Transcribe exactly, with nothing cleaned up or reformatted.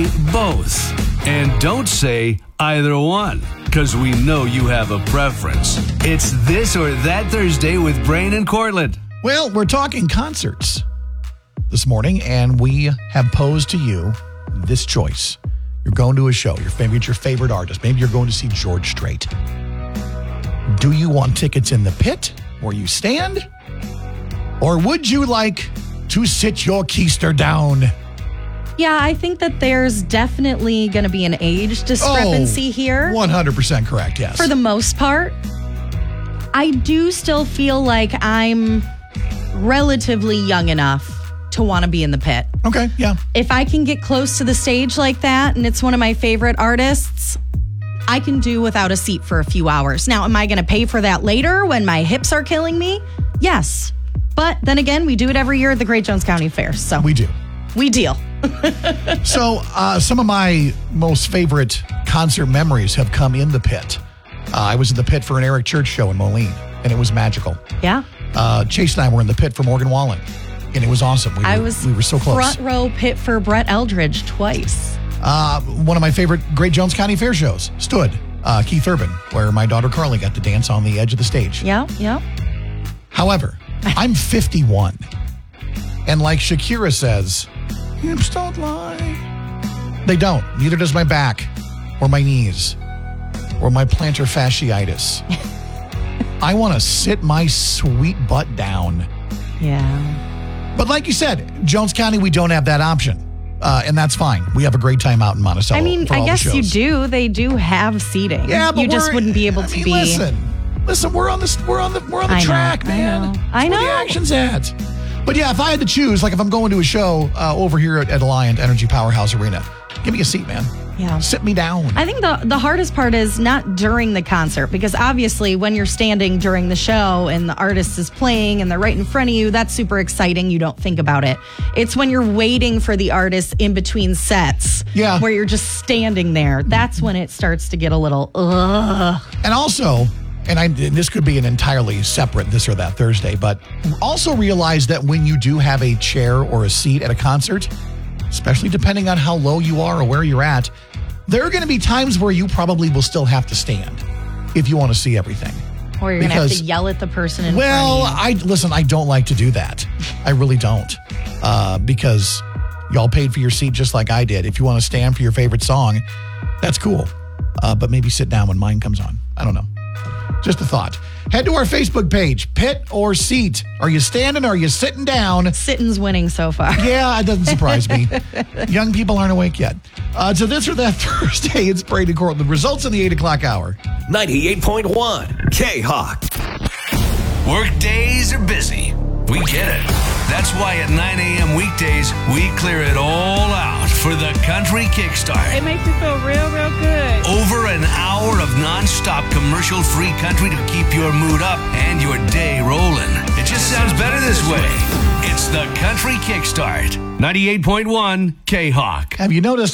both. And don't say either one, because we know you have a preference. It's This or That Thursday with Brain and Cortland. Well, we're talking concerts this morning, and we have posed to you this choice. You're going to a show. Your favorite, your favorite artist. Maybe you're going to see George Strait. Do you want tickets in the pit where you stand? Or would you like to sit your keister down? Yeah, I think that there's definitely going to be an age discrepancy oh, here. one hundred percent correct, yes. For the most part. I do still feel like I'm relatively young enough to want to be in the pit. Okay, yeah. If I can get close to the stage like that and it's one of my favorite artists, I can do without a seat for a few hours. Now, am I going to pay for that later when my hips are killing me? Yes. But then again, we do it every year at the Great Jones County Fair. So we do. We deal. So uh, some of my most favorite concert memories have come in the pit. Uh, I was in the pit for an Eric Church show in Moline, and it was magical. Yeah. Uh, Chase and I were in the pit for Morgan Wallen, and it was awesome. We I were, was we were so close. Front row pit for Brett Eldridge twice. Uh, one of my favorite Great Jones County Fair shows stood uh, Keith Urban, where my daughter Carly got to dance on the edge of the stage. Yeah, yeah. However, I'm fifty-one, and like Shakira says, hips don't lie. They don't. Neither does my back, or my knees, or my plantar fasciitis. I want to sit my sweet butt down. Yeah. But like you said, Jones County, we don't have that option. Uh, and that's fine. We have a great time out in Monticello. I mean, for I all guess the you shows. do. They do have seating. Yeah, but you just we're- wouldn't be able I to mean, be. Listen, listen, we're on the we're on the we're on the I know, track, I man. know. That's I where know. the action's at. But yeah, if I had to choose, like if I'm going to a show uh, over here at, at Alliant Energy Powerhouse Arena, give me a seat, man. Yeah. Sit me down. I think the the hardest part is not during the concert, because obviously when you're standing during the show and the artist is playing and they're right in front of you, that's super exciting. You don't think about it. It's when you're waiting for the artist in between sets, Yeah. where you're just standing there. That's when it starts to get a little ugh. And also, and I and this could be an entirely separate This or That Thursday, but also realize that when you do have a chair or a seat at a concert, especially depending on how low you are or where you're at, there are going to be times where you probably will still have to stand if you want to see everything. Or you're going to have to Because- yell at the person in Well, front of you. I listen, I don't like to do that. I really don't. Uh, because y'all paid for your seat just like I did. If you want to stand for your favorite song, that's cool. Uh, but maybe sit down when mine comes on. I don't know. Just a thought. Head to our Facebook page, Pit or Seat. Are you standing or are you sitting down? Sitting's winning so far. Yeah, it doesn't surprise me. Young people aren't awake yet. Uh, so This or That Thursday, it's Brady Cortland. The results in the eight o'clock hour. ninety-eight point one K-Hawk. Work days are busy. We get it. That's why at nine a.m. weekdays, we clear it all out for the Country Kickstart. It makes you feel real, real good. Over an hour of non-stop commercial-free country to keep your mood up and your day rolling. It just sounds better this way. It's the Country Kickstart. ninety-eight point one K-Hawk. Have you noticed